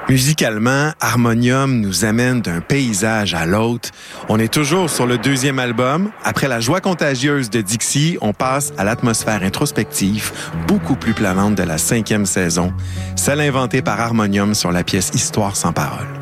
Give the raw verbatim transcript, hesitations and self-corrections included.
Musicalement, Harmonium nous amène d'un paysage à l'autre. On est toujours sur le deuxième album. Après la joie contagieuse de Dixie, on passe à l'atmosphère introspective, beaucoup plus planante de la cinquième saison, celle inventée par Harmonium sur la pièce Histoire sans parole.